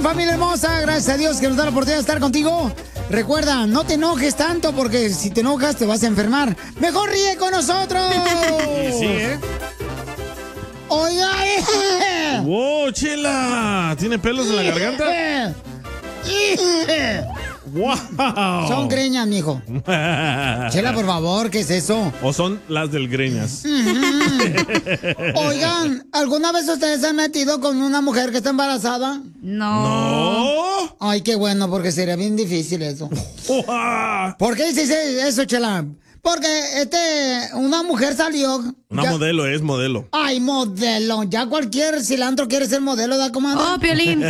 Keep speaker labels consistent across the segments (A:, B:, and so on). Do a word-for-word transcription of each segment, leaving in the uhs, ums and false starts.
A: familia hermosa, gracias a Dios que nos da la oportunidad de estar contigo. Recuerda, no te enojes tanto porque si te enojas te vas a enfermar. ¡Mejor ríe con nosotros!
B: Sí, ¿eh?
A: ¡Oiga!
B: ¡Wow, Chela! ¿Tiene pelos en la garganta? ¡Wow!
A: Son greñas, mijo. Chela, por favor, ¿qué es eso?
B: ¿O son las del greñas?
A: Oigan, ¿alguna vez ustedes se han metido con una mujer que está embarazada?
C: No.
B: ¡No!
A: Ay, qué bueno, porque sería bien difícil eso. ¿Por qué dices eso, Chela? Porque este, una mujer salió.
B: Una
A: ya,
B: modelo, es modelo.
A: Ay, modelo. Ya cualquier cilantro quiere ser modelo, ¿da, comadre?
C: Oh, Piolín.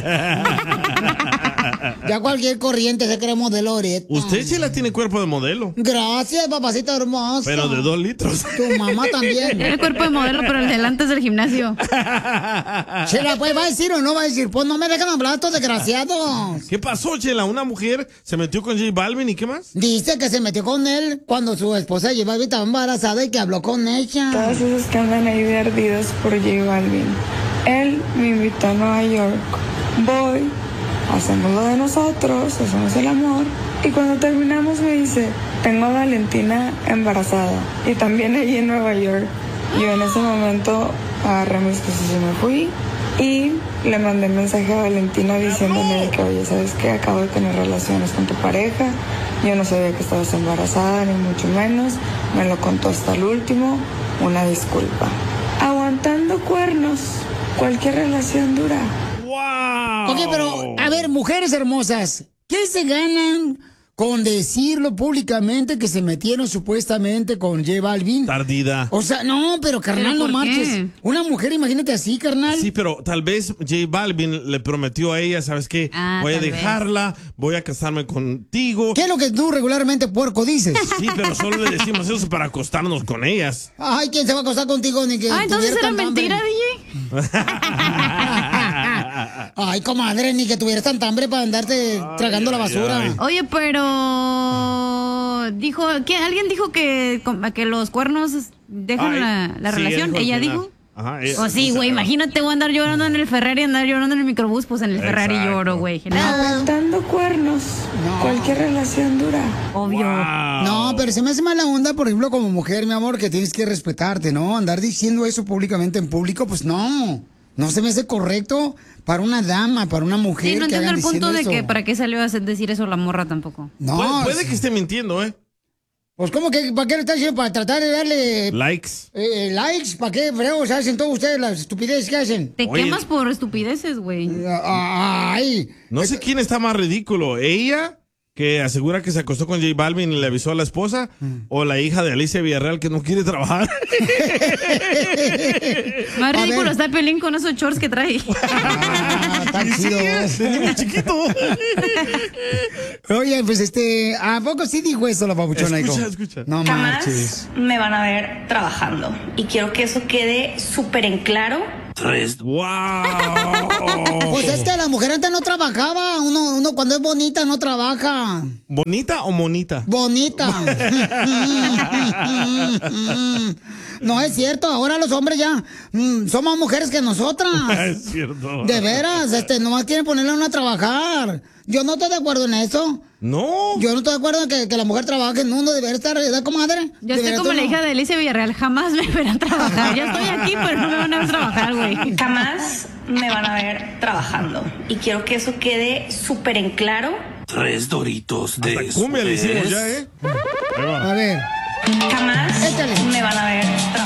A: Ya cualquier corriente se cree modelo ahorita.
B: Usted, Chela, tiene cuerpo de modelo.
A: Gracias, papacito hermoso.
B: Pero de dos litros.
A: Tu mamá también.
C: Tiene el cuerpo de modelo, pero el delante es del gimnasio.
A: Chela, pues, ¿va a decir o no va a decir? Pues no me dejan hablar estos desgraciados.
B: ¿Qué pasó, Chela? Una mujer se metió con J Balvin y ¿qué más?
A: Dice que se metió con él cuando su esposa J Balvin estaba embarazada y que habló con ella.
D: Todos esos que andan ahí de ardidos por J Balvin. Él me invitó a Nueva York. Voy, hacemos lo de nosotros, hacemos el amor. Y cuando terminamos me dice, tengo a Valentina embarazada. Y también allí en Nueva York. Yo en ese momento agarré mis cosas y me fui. Y le mandé mensaje a Valentina diciéndole que, oye, ¿sabes qué? Acabo de tener relaciones con tu pareja. Yo no sabía que estabas embarazada, ni mucho menos. Me lo contó hasta el último. Una disculpa. Aguantando cuernos. Cualquier relación dura.
B: ¡Wow!
A: Ok, pero, a ver, mujeres hermosas, ¿qué se ganan con decirlo públicamente que se metieron supuestamente con J Balvin?
B: Tardida.
A: O sea, no, pero carnal,
C: ¿Pero
A: no
C: por
A: marches.
C: qué?
A: Una mujer, imagínate así, carnal.
B: Sí, pero tal vez J Balvin le prometió a ella, ¿sabes qué?
C: Ah,
B: voy a
C: tal vez.
B: dejarla, voy a casarme contigo.
A: ¿Qué es lo que tú regularmente, puerco, dices?
B: Sí, pero solo le decimos eso para acostarnos con ellas.
A: Ay, ¿quién se va a acostar contigo ni que
C: Ah, entonces
A: tuviera
C: era
A: tanta hambre?
C: mentira, D J.
A: Ay, comadre, ni que tuvieras tanta hambre para andarte tragando la basura.
B: ay.
C: Oye, pero dijo que alguien dijo que, que los cuernos dejan
B: Ay,
C: la, la
B: sí,
C: relación.
B: al
C: Ella
B: final.
C: dijo.
B: Ajá, ella-
C: O sí, güey, imagínate, voy a andar llorando en el Ferrari, andar llorando en el microbús, pues en el Ferrari
B: Exacto.
C: lloro, güey.
D: Aguantando cuernos.
A: No.
D: Cualquier relación dura.
C: Obvio.
B: Wow.
A: No, pero se me hace mala onda, por ejemplo, como mujer, mi amor, que tienes que respetarte, ¿no? Andar diciendo eso públicamente en público, pues no. No se me hace correcto para una dama, para una mujer.
C: Sí, no
A: que
C: entiendo
A: hagan
C: el punto
A: diciendo
C: de que
A: eso.
C: para qué salió a decir eso la morra tampoco.
A: No,
B: Puede, puede que esté mintiendo, ¿eh?
A: pues ¿cómo que para qué lo estás diciendo? Para tratar de darle
B: Likes.
A: eh, likes, ¿para qué fregos hacen todos ustedes las estupideces que hacen?
C: Te
B: Oye.
C: quemas por estupideces, güey.
A: Ay,
B: No sé quién está más ridículo. ¿Ella, que asegura que se acostó con J Balvin y le avisó a la esposa? ¿O la hija de Alicia Villarreal que no quiere trabajar?
C: Más
A: A
C: ridículo
A: ver.
C: está Pelín con esos shorts que trae.
A: ah, tan
B: Sí,
A: chido.
B: es de niño chiquito.
A: Oye, pues este, ¿a poco sí dijo eso la papuchona?
B: Escucha,
A: hijo?
B: escucha.
A: No
E: Jamás
A: marches.
E: me van a ver trabajando. Y quiero que eso quede súper en claro.
B: ¡Wow!
A: Pues es que la mujer antes no trabajaba. Uno, uno cuando es bonita no trabaja.
B: ¿Bonita o monita?
A: Bonita. No es cierto, ahora los hombres ya mm, son más mujeres que nosotras.
B: Es cierto.
A: De veras, este, nomás quieren ponerle a una a trabajar. Yo no estoy de acuerdo en eso.
B: No.
A: Yo no estoy de acuerdo en que, que la mujer trabaje. No, no debería estar, ¿verdad, comadre?
C: Yo estoy como la hija de Alicia Villarreal. Jamás me verán trabajar. Ya estoy aquí, pero no me van a ver trabajar, güey.
E: Jamás me van a ver trabajando. Y quiero que eso quede súper en claro.
F: Tres doritos de
B: Hasta cumbia le hicimos ya, ¿eh? Ahí va.
A: A